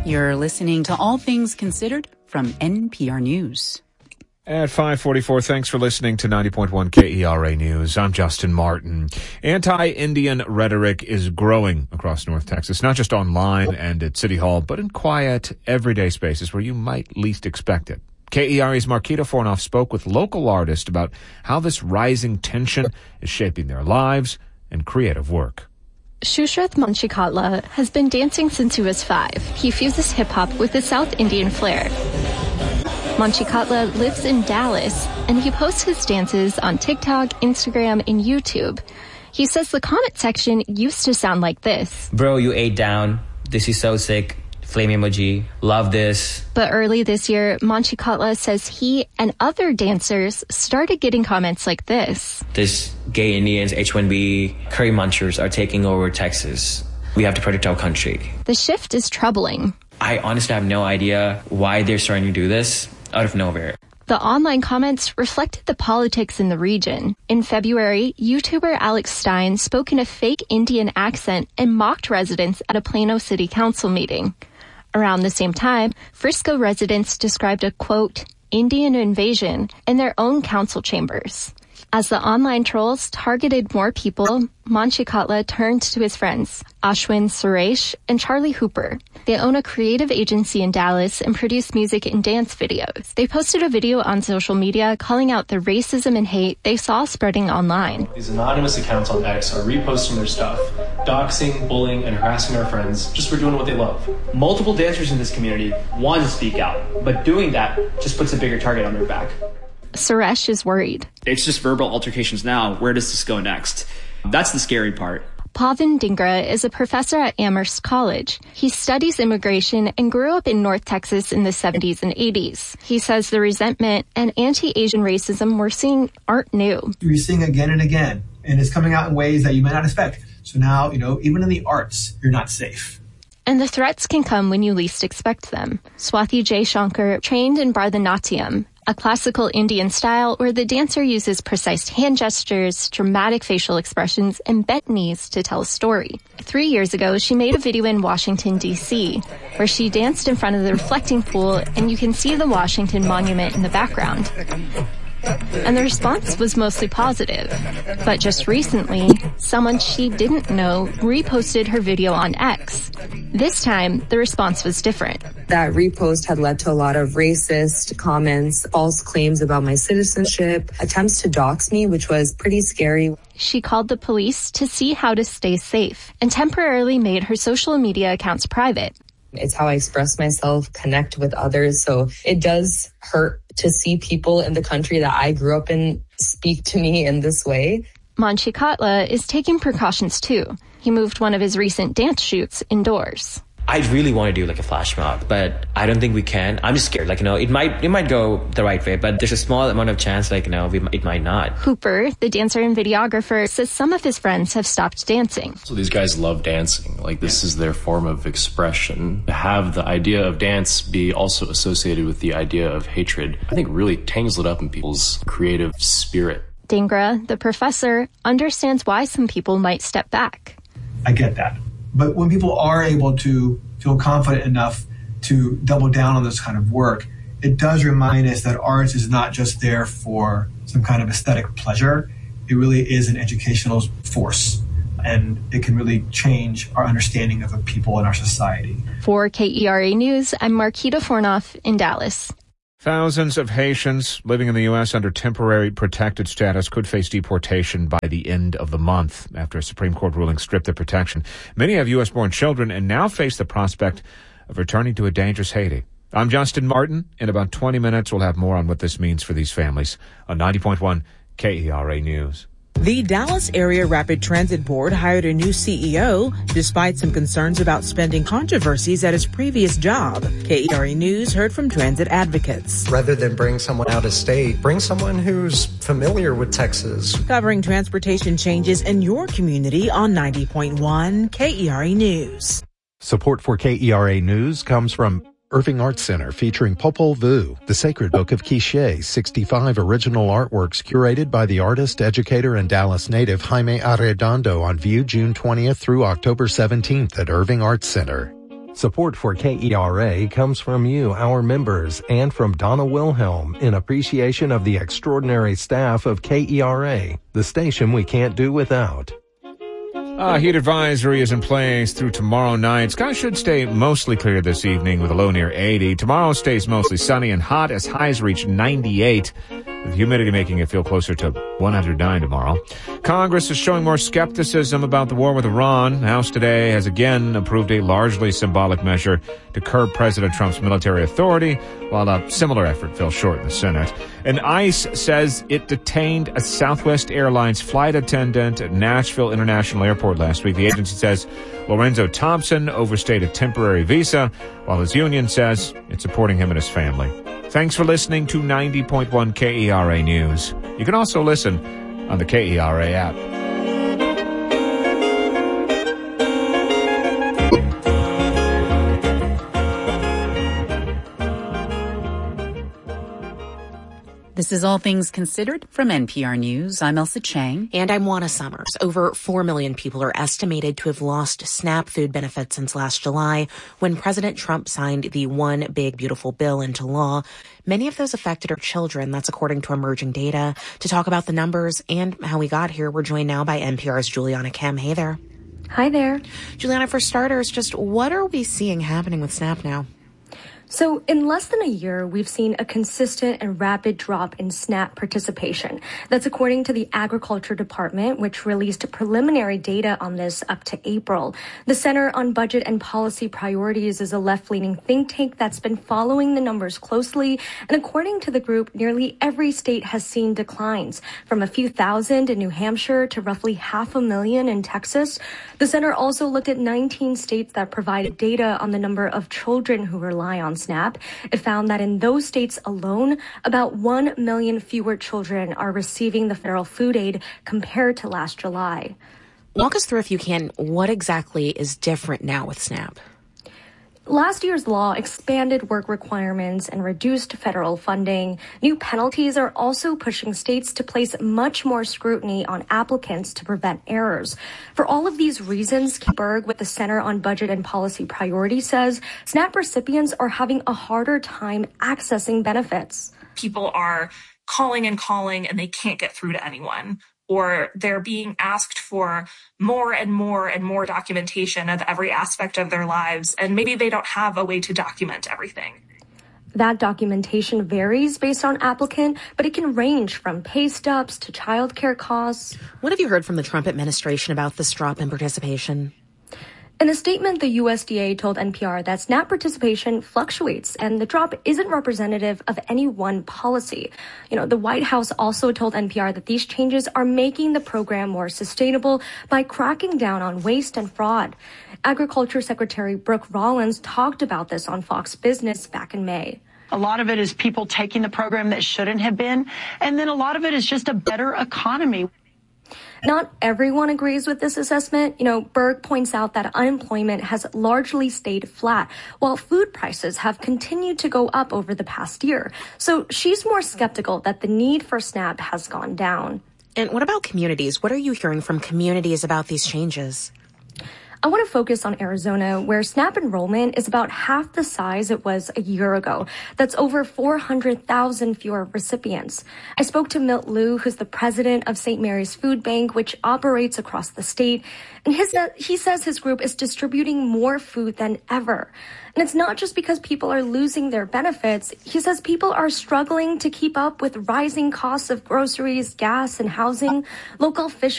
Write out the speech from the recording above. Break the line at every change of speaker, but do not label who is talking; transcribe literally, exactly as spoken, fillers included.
You're listening to All Things Considered from N P R News.
At five forty-four, thanks for listening to ninety point one K E R A News. I'm Justin Martin. Anti-Indian rhetoric is growing across North Texas, not just online and at City Hall, but in quiet, everyday spaces where you might least expect it. K E R A's Marquita Fornoff spoke with local artists about how this rising tension is shaping their lives and creative work.
Shushrath Manchikatla has been dancing since he was five. He fuses hip-hop with the South Indian flair. Manchikatla lives in Dallas, and he posts his dances on TikTok, Instagram, and YouTube. He says the comment section used to sound like this.
Bro, you ate down. This is so sick. Flame emoji. Love this.
But early this year, Manchikatla says he and other dancers started getting comments like this.
This gay Indians, H one B, curry munchers are taking over Texas. We have to protect our country.
The shift is troubling.
I honestly have no idea why they're starting to do this out of nowhere.
The online comments reflected the politics in the region. In February, YouTuber Alex Stein spoke in a fake Indian accent and mocked residents at a Plano City Council meeting. Around the same time, Frisco residents described a, quote, Indian invasion in their own council chambers. As the online trolls targeted more people, Manchikatla turned to his friends, Ashwin Suresh and Charlie Hooper. They own a creative agency in Dallas and produce music and dance videos. They posted a video on social media calling out the racism and hate they saw spreading online.
These anonymous accounts on X are reposting their stuff, doxing, bullying, and harassing our friends just for doing what they love.
Multiple dancers in this community want to speak out, but doing that just puts a bigger target on their back.
Suresh is worried.
It's just verbal altercations now. Where does this go next? That's the scary part.
Pavan Dhingra is a professor at Amherst College. He studies immigration and grew up in North Texas in the seventies and eighties. He says the resentment and anti-Asian racism we're seeing aren't new.
You're seeing again and again, and it's coming out in ways that you might not expect. So now, you know, even in the arts, you're not safe.
And the threats can come when you least expect them. Swathi J. Shankar trained in Bharatanatyam, a classical Indian style where the dancer uses precise hand gestures, dramatic facial expressions, and bent knees to tell a story. Three years ago, she made a video in Washington, D C, where she danced in front of the reflecting pool, and you can see the Washington Monument in the background. And the response was mostly positive. But just recently, someone she didn't know reposted her video on X. This time, the response was different.
That repost had led to a lot of racist comments, false claims about my citizenship, attempts to dox me, which was pretty scary.
She called the police to see how to stay safe and temporarily made her social media accounts private.
It's how I express myself, connect with others. So it does hurt to see people in the country that I grew up in speak to me in this way.
Manchikatla is taking precautions too. He moved one of his recent dance shoots indoors.
I really want to do like a flash mob, but I don't think we can. I'm just scared. Like, you know, it might it might go the right way, but there's a small amount of chance, like, you know, we, it might not.
Hooper, the dancer and videographer, says some of his friends have stopped dancing.
So these guys love dancing. Like, this is their form of expression. To have the idea of dance be also associated with the idea of hatred, I think really tangles it up in people's creative spirit.
Dhingra, the professor, understands why some people might step back.
I get that. But when people are able to feel confident enough to double down on this kind of work, it does remind us that art is not just there for some kind of aesthetic pleasure. It really is an educational force, and it can really change our understanding of the people in our society.
For K E R A News, I'm Marquita Fornoff in Dallas.
Thousands of Haitians living in the U S under temporary protected status could face deportation by the end of the month after a Supreme Court ruling stripped their protection. Many have U S-born children and now face the prospect of returning to a dangerous Haiti. I'm Justin Martin. In about twenty minutes, we'll have more on what this means for these families on ninety point one K E R A News.
The Dallas Area Rapid Transit Board hired a new C E O despite some concerns about spending controversies at his previous job. K E R A News heard from transit advocates.
Rather than bring someone out of state, bring someone who's familiar with Texas.
Covering transportation changes in your community on ninety point one K E R A News.
Support for K E R A News comes from Irving Arts Center, featuring Popol Vuh, the Sacred Book of Quiché, sixty-five original artworks curated by the artist, educator, and Dallas native Jaime Arredondo on view June twentieth through October seventeenth at Irving Arts Center. Support for K E R A comes from you, our members, and from Donna Wilhelm in appreciation of the extraordinary staff of K E R A, the station we can't do without.
Uh, heat advisory is in place through tomorrow night. Skies should stay mostly clear this evening with a low near eighty. Tomorrow stays mostly sunny and hot as highs reach ninety-eight, with humidity making it feel closer to one hundred nine tomorrow. Congress is showing more skepticism about the war with Iran. The House today has again approved a largely symbolic measure to curb President Trump's military authority, while a similar effort fell short in the Senate. And ICE says it detained a Southwest Airlines flight attendant at Nashville International Airport last week. The agency says Lorenzo Thompson overstayed a temporary visa, while his union says it's supporting him and his family. Thanks for listening to ninety point one K E R A News. You can also listen on the K E R A app.
This is All Things Considered from N P R News. I'm Elsa Chang.
And I'm Juana Summers. Over four million people are estimated to have lost SNAP food benefits since last July, when President Trump signed the One Big Beautiful Bill into law. Many of those affected are children. That's according to emerging data. To talk about the numbers and how we got here, we're joined now by N P R's Juliana Kemp. Hey there.
Hi there.
Juliana, for starters, just what are we seeing happening with SNAP now?
So in less than a year, we've seen a consistent and rapid drop in SNAP participation. That's according to the Agriculture Department, which released preliminary data on this up to April. The Center on Budget and Policy Priorities is a left-leaning think tank that's been following the numbers closely. And according to the group, nearly every state has seen declines, from a few thousand in New Hampshire to roughly half a million in Texas. The center also looked at nineteen states that provided data on the number of children who rely on SNAP. It found that in those states alone, about one million fewer children are receiving the federal food aid compared to last July.
Walk us through, if you can, what exactly is different now with SNAP?
Last year's law expanded work requirements and reduced federal funding. New penalties are also pushing states to place much more scrutiny on applicants to prevent errors. For all of these reasons, Kate Berg with the Center on Budget and Policy Priorities says SNAP recipients are having a harder time accessing benefits.
People are calling and calling and they can't get through to anyone, or they're being asked for more and more and more documentation of every aspect of their lives, and maybe they don't have a way to document everything.
That documentation varies based on applicant, but it can range from pay stubs to childcare costs.
What have you heard from the Trump administration about this drop in participation?
In a statement, the U S D A told N P R that SNAP participation fluctuates and the drop isn't representative of any one policy. You know, the White House also told N P R that these changes are making the program more sustainable by cracking down on waste and fraud. Agriculture Secretary Brooke Rollins talked about this on Fox Business back in May.
A lot of it is people taking the program that shouldn't have been, and then a lot of it is just a better economy.
Not everyone agrees with this assessment. You know, Berg points out that unemployment has largely stayed flat, while food prices have continued to go up over the past year. So she's more skeptical that the need for SNAP has gone down.
And what about communities? What are you hearing from communities about these changes?
I want to focus on Arizona, where SNAP enrollment is about half the size it was a year ago. That's over four hundred thousand fewer recipients. I spoke to Milt Liu, who's the president of Saint Mary's Food Bank, which operates across the state. And his, he says his group is distributing more food than ever. And it's not just because people are losing their benefits. He says people are struggling to keep up with rising costs of groceries, gas, and housing. Local fish